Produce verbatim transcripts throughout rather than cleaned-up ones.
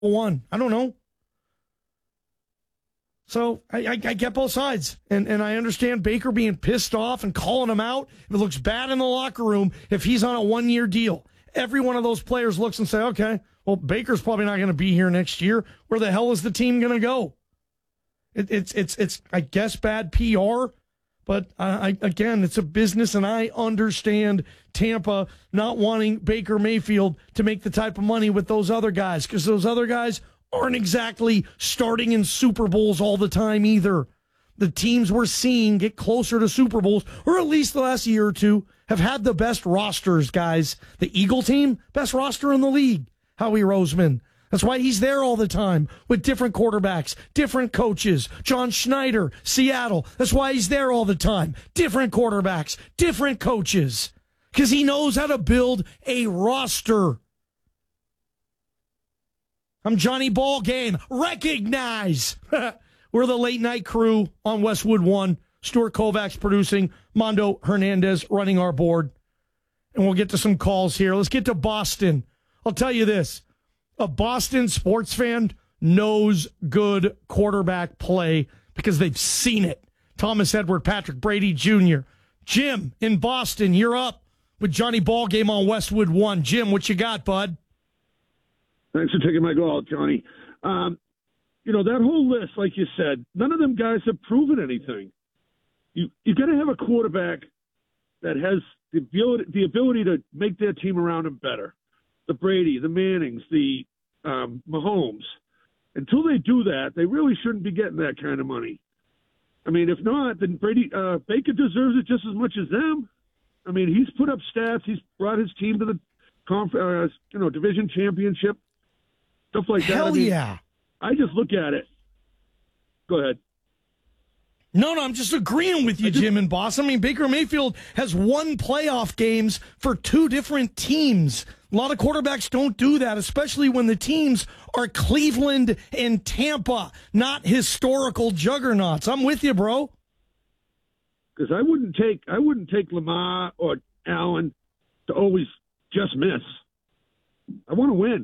one. I don't know. So I, I, I get both sides, and, and I understand Baker being pissed off and calling him out. If it looks bad in the locker room, if he's on a one-year deal, every one of those players looks and say, okay, well, Baker's probably not going to be here next year. Where the hell is the team going to go? It, it's, it's, it's, I guess, bad P R, but I, I, again, it's a business, and I understand Tampa not wanting Baker Mayfield to make the type of money with those other guys, because those other guys aren't exactly starting in Super Bowls all the time either. The teams we're seeing get closer to Super Bowls, or at least the last year or two, have had the best rosters, guys. The Eagle team, best roster in the league. Howie Roseman. That's why he's there all the time with different quarterbacks, different coaches. John Schneider, Seattle. That's why he's there all the time. Different quarterbacks, different coaches. Because he knows how to build a roster. I'm Johnny Ballgame. Recognize. We're the late night crew on Westwood One. Stuart Kovacs producing. Mondo Hernandez running our board. And we'll get to some calls here. Let's get to Boston. I'll tell you this. A Boston sports fan knows good quarterback play because they've seen it. Thomas Edward, Patrick Brady Junior Jim in Boston, you're up with Johnny Ballgame on Westwood One. Jim, what you got, bud? Thanks for taking my call, Johnny. Um, you know, that whole list, like you said, none of them guys have proven anything. You you got to have a quarterback that has the ability, the ability to make their team around him better. The Brady, the Mannings, the um, Mahomes. Until they do that, they really shouldn't be getting that kind of money. I mean, if not, then Brady uh, Baker deserves it just as much as them. I mean, he's put up stats. He's brought his team to the conf- uh, you know division championship. Stuff like that. Hell I mean, yeah. I just look at it. Go ahead. No, no, I'm just agreeing with you, just, Jim and Boss. I mean, Baker Mayfield has won playoff games for two different teams. A lot of quarterbacks don't do that, especially when the teams are Cleveland and Tampa, not historical juggernauts. I'm with you, bro. Because I wouldn't take I wouldn't take Lamar or Allen to always just miss. I want to win.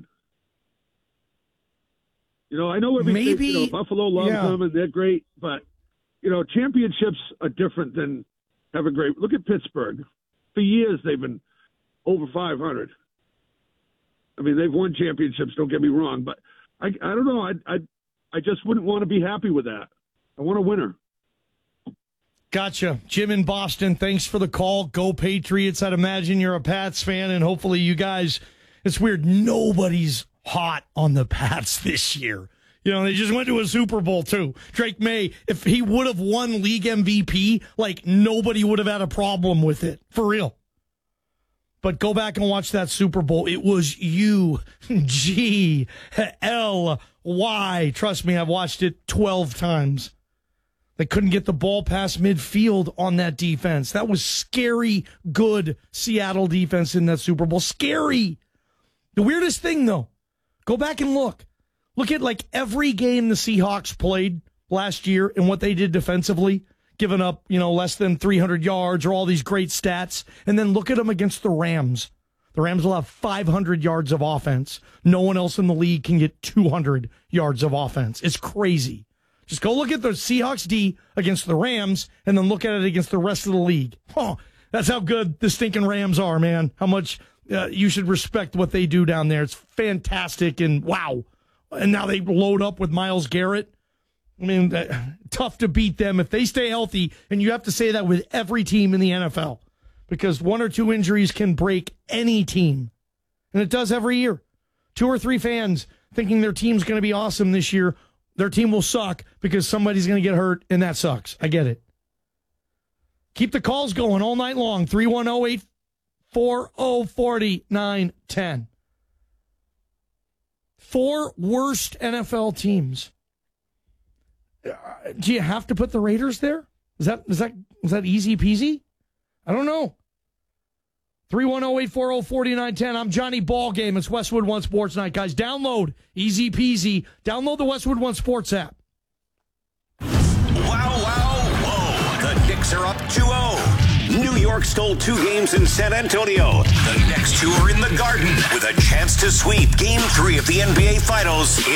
You know, I know everything. Maybe, you know, Buffalo loves yeah. them and they're great, but you know, championships are different than have a great. Look at Pittsburgh. For years, they've been over five hundred. I mean, they've won championships. Don't get me wrong, but I, I don't know. I, I, I just wouldn't want to be happy with that. I want a winner. Gotcha. Jim in Boston, thanks for the call. Go Patriots. I'd imagine you're a Pats fan, and hopefully you guys, it's weird, nobody's hot on the Pats this year. You know, they just went to a Super Bowl, too. Drake May, if he would have won league M V P, like, nobody would have had a problem with it. For real. But go back and watch that Super Bowl. It was U G L Y. Trust me, I've watched it twelve times. They couldn't get the ball past midfield on that defense. That was scary, good Seattle defense in that Super Bowl. Scary. The weirdest thing, though, go back and look. Look at, like, every game the Seahawks played last year and what they did defensively, giving up, you know, less than three hundred yards or all these great stats. And then look at them against the Rams. The Rams will have five hundred yards of offense. No one else in the league can get two hundred yards of offense. It's crazy. Just go look at the Seahawks D against the Rams and then look at it against the rest of the league. Oh, that's how good the stinking Rams are, man. How much uh, you should respect what they do down there. It's fantastic, and wow. And now they load up with Myles Garrett. I mean, uh, tough to beat them if they stay healthy, and you have to say that with every team in the N F L because one or two injuries can break any team, and it does every year. Two or three fans thinking their team's going to be awesome this year, their team will suck because somebody's going to get hurt, and that sucks. I get it. Keep the calls going all night long. three one zero, eight four zero, four nine one zero. Four worst N F L teams. Do you have to put the Raiders there? Is that is that is that easy peasy? I don't know. three one zero, eight four zero, four nine one zero. I'm Johnny Ballgame. It's Westwood One Sports Night, guys. Download, easy peasy. Download the Westwood One Sports app. Wow, wow, whoa. The Knicks are up two oh. New York stole two games in San Antonio. The next two are in the Garden with a chance to sweep Game three of the N B A Finals